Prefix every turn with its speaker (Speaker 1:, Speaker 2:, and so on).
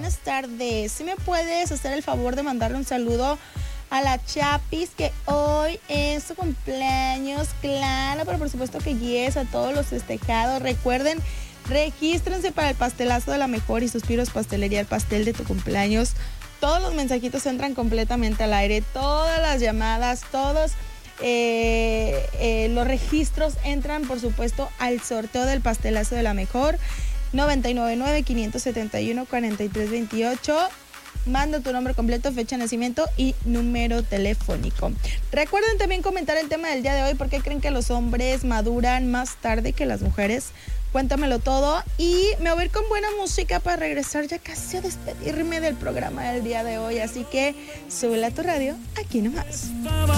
Speaker 1: buenas tardes. Si me puedes hacer el favor de mandarle un saludo a la Chapis, que hoy es su cumpleaños, claro, pero por supuesto que yes, a todos los festejados. Recuerden, regístrense para el pastelazo de la mejor y Suspiros Pastelería, el pastel de tu cumpleaños. Todos los mensajitos entran completamente al aire, todas las llamadas, todos los registros entran, por supuesto, al sorteo del pastelazo de la mejor. 999-571-4328. Manda tu nombre completo, fecha de nacimiento y número telefónico. Recuerden también comentar el tema del día de hoy. ¿Por qué creen que los hombres maduran más tarde que las mujeres? Cuéntamelo todo. Y me voy a ir con buena música para regresar ya casi a despedirme del programa del día de hoy. Así que súbela a tu radio, aquí nomás.